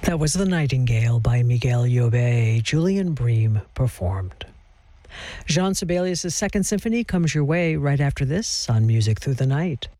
That was The Nightingale by Miguel Llobet. Julian Bream performed. Jean Sibelius' Second Symphony comes your way right after this on Music Through the Night.